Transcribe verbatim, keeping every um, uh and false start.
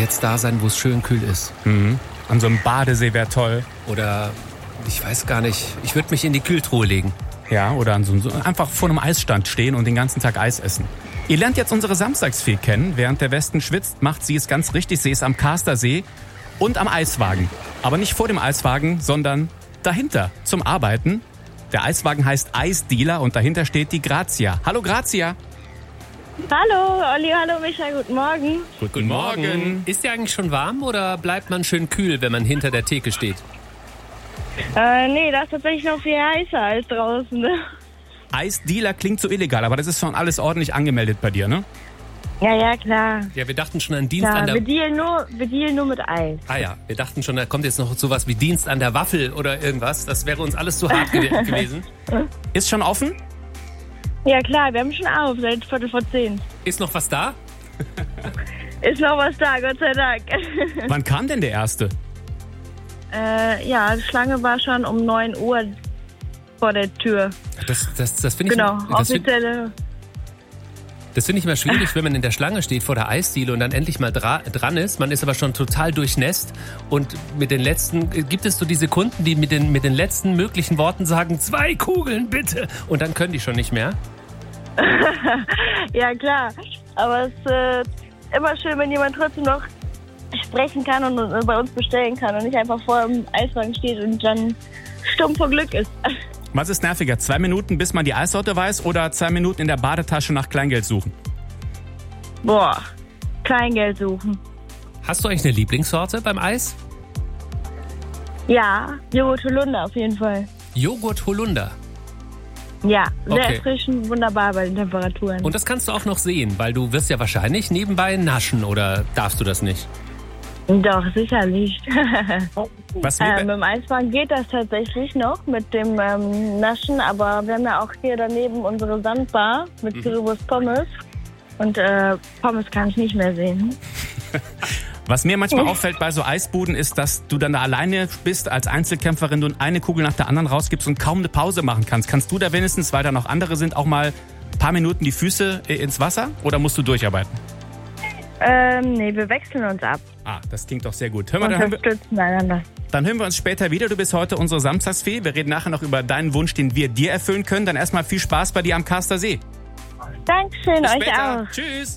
jetzt da sein, wo es schön kühl ist. Mhm. An so einem Badesee wäre toll. Oder, ich weiß gar nicht, ich würde mich in die Kühltruhe legen. Ja, oder an so, so einfach vor einem Eisstand stehen und den ganzen Tag Eis essen. Ihr lernt jetzt unsere Samstagsfee kennen. Während der Westen schwitzt, macht sie es ganz richtig. Sie ist am Kastersee und am Eiswagen. Aber nicht vor dem Eiswagen, sondern dahinter zum Arbeiten. Der Eiswagen heißt Eisdealer und dahinter steht die Grazia. Hallo Grazia. Hallo Olli, hallo Micha, guten Morgen. Guten Morgen. Ist dir eigentlich schon warm oder bleibt man schön kühl, wenn man hinter der Theke steht? Äh, nee, das ist tatsächlich noch viel heißer als draußen, ne? Eisdealer klingt so illegal, aber das ist schon alles ordentlich angemeldet bei dir, ne? Ja, ja, klar. Ja, wir dachten schon an Dienst Ja, an der... wir dealen nur, wir dealen nur mit Eis. Ah ja, wir dachten schon, da kommt jetzt noch sowas wie Dienst an der Waffel oder irgendwas. Das wäre uns alles zu hart ge- gewesen. Ist schon offen? Ja, klar, wir haben schon auf, seit Viertel vor zehn. Ist noch was da? Ist noch was da, Gott sei Dank. Wann kam denn der Erste? äh, ja, die Schlange war schon um neun Uhr vor der Tür. Das, das, das finde ich... Genau, das find, offizielle... das finde ich immer schwierig, wenn man in der Schlange steht vor der Eisdiele und dann endlich mal dra- dran ist. Man ist aber schon total durchnässt. Und mit den letzten... Gibt es so diese Kunden, die mit den, mit den letzten möglichen Worten sagen, zwei Kugeln bitte. Und dann können die schon nicht mehr. Ja, klar. Aber es ist äh, immer schön, wenn jemand trotzdem noch sprechen kann und äh, bei uns bestellen kann und nicht einfach vor dem Eiswagen steht und dann stumm vor Glück ist. Was ist nerviger? Zwei Minuten, bis man die Eissorte weiß oder zwei Minuten in der Badetasche nach Kleingeld suchen? Boah, Kleingeld suchen. Hast du eigentlich eine Lieblingssorte beim Eis? Ja, Joghurt Holunder auf jeden Fall. Joghurt Holunder. Ja, sehr Okay. erfrischend, wunderbar bei den Temperaturen. Und das kannst du auch noch sehen, weil du wirst ja wahrscheinlich nebenbei naschen, oder darfst du das nicht? Doch, sicherlich. Was äh, wir mit dem Eiswagen geht das tatsächlich noch mit dem ähm, Naschen, aber wir haben ja auch hier daneben unsere Sandbar mit Currywurst Pommes. Und äh, Pommes kann ich nicht mehr sehen. Was mir manchmal auffällt bei so Eisbuden ist, dass du dann da alleine bist als Einzelkämpferin, du eine Kugel nach der anderen rausgibst und kaum eine Pause machen kannst. Kannst du da wenigstens, weil da noch andere sind, auch mal ein paar Minuten die Füße ins Wasser oder musst du durcharbeiten? Ähm, nee, wir wechseln uns ab. Ah, das klingt doch sehr gut. Hör mal, dann hören, wir, Unterstützen einander. dann hören wir uns später wieder. Du bist heute unsere Samstagsfee. Wir reden nachher noch über deinen Wunsch, den wir dir erfüllen können. Dann erstmal viel Spaß bei dir am Kastersee. Dankeschön, Bis euch später. auch. Tschüss.